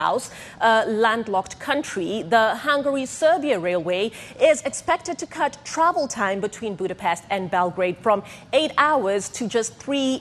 a landlocked country, the Hungary-Serbia Railway is expected to cut travel time between Budapest and Belgrade from 8 hours to just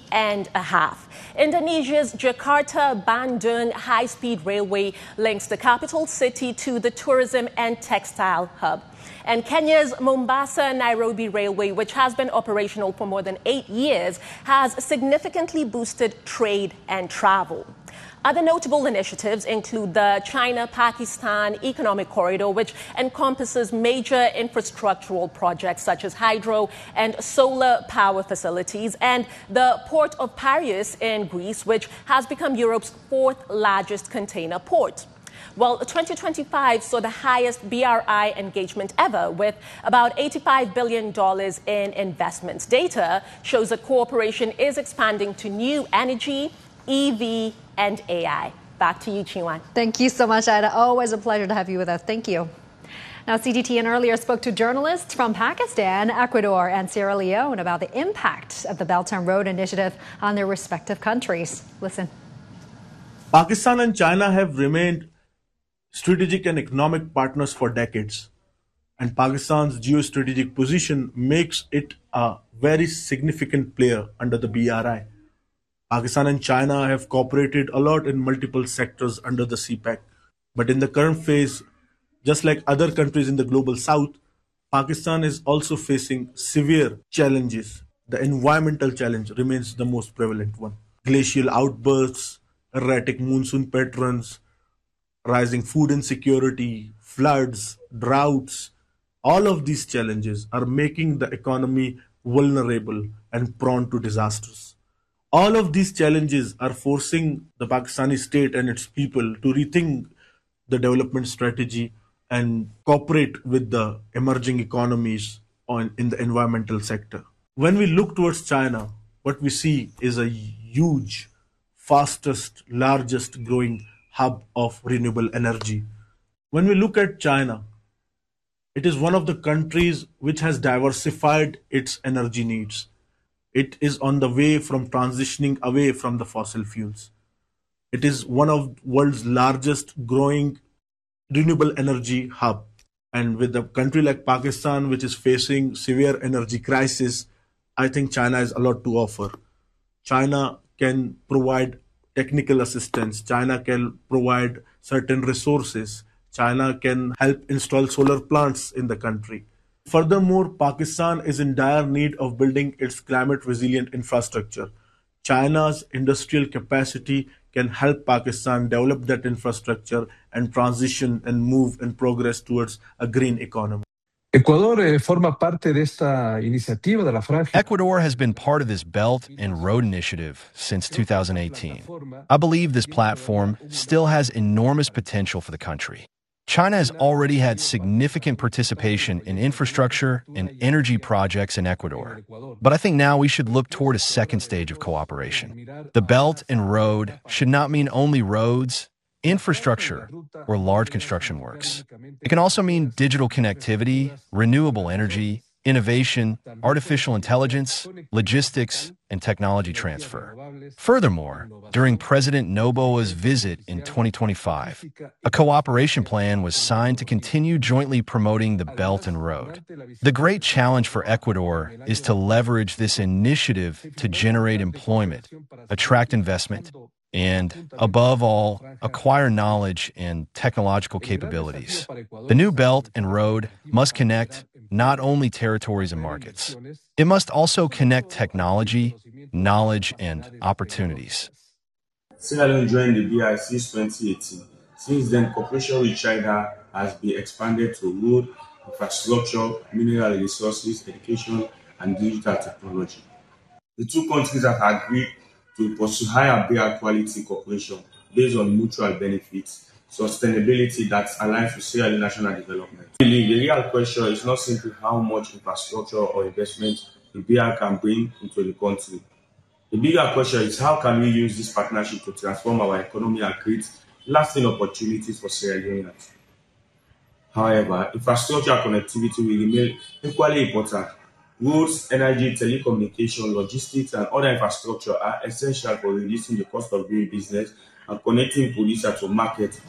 3.5. Indonesia's Jakarta-Bandung high-speed railway links the capital city to the tourism and textile hub. And Kenya's Mombasa-Nairobi Railway, which has been operational for more than 8 years, has significantly boosted trade and travel. Other notable initiatives include the China-Pakistan Economic Corridor, which encompasses major infrastructural projects such as hydro and solar power facilities, and the Port of Piraeus in Greece, which has become Europe's 4th largest container port. Well, 2025 saw the highest BRI engagement ever, with about $85 billion in investments. Data shows that cooperation is expanding to new energy, EV, and AI. Back to you, Chinwan. Thank you so much, Ida. Always a pleasure to have you with us. Thank you. Now, CGTN earlier spoke to journalists from Pakistan, Ecuador, and Sierra Leone about the impact of the Belt and Road Initiative on their respective countries. Listen. Pakistan and China have remained strategic and economic partners for decades, and Pakistan's geostrategic position makes it a very significant player under the BRI. Pakistan and China have cooperated a lot in multiple sectors under the CPEC, but in the current phase, just like other countries in the global south, Pakistan is also facing severe challenges. The environmental challenge remains the most prevalent one. Glacial outbursts, erratic monsoon patterns, rising food insecurity, floods, droughts, all of these challenges are making the economy vulnerable and prone to disasters. All of these challenges are forcing the Pakistani state and its people to rethink the development strategy and cooperate with the emerging economies in the environmental sector. When we look towards China, what we see is a huge, fastest, largest growing hub of renewable energy. When we look at China, it is one of the countries which has diversified its energy needs. It is on the way from transitioning away from the fossil fuels. It is one of the world's largest growing renewable energy hub. And with a country like Pakistan, which is facing severe energy crisis, I think China has a lot to offer. China can provide technical assistance. China can provide certain resources. China can help install solar plants in the country. Furthermore, Pakistan is in dire need of building its climate-resilient infrastructure. China's industrial capacity can help Pakistan develop that infrastructure and transition and move and progress towards a green economy. Ecuador forma parte de esta iniciativa de la franja. Ecuador has been part of this Belt and Road Initiative since 2018. I believe this platform still has enormous potential for the country. China has already had significant participation in infrastructure and energy projects in Ecuador. But I think now we should look toward a second stage of cooperation. The Belt and Road should not mean only roads, infrastructure, or large construction works. It can also mean digital connectivity, renewable energy, innovation, artificial intelligence, logistics, and technology transfer. Furthermore, during President Noboa's visit in 2025, a cooperation plan was signed to continue jointly promoting the Belt and Road. The great challenge for Ecuador is to leverage this initiative to generate employment, attract investment, and, above all, acquire knowledge and technological capabilities. The new Belt and Road must connect not only territories and markets. It must also connect technology, knowledge, and opportunities. Sierra Leone joined the BRI since 2018. Since then, cooperation with China has been expanded to road, infrastructure, mineral resources, education, and digital technology. The two countries have agreed to pursue higher BRI quality cooperation based on mutual benefits, sustainability that aligns with Sierra Leone national development. The real question is not simply how much infrastructure or investment the BRI can bring into the country. The bigger question is how can we use this partnership to transform our economy and create lasting opportunities for Sierra Leoneans. However, infrastructure connectivity will remain equally important. Roads, energy, telecommunication, logistics, and other infrastructure are essential for reducing the cost of doing business and connecting producers to market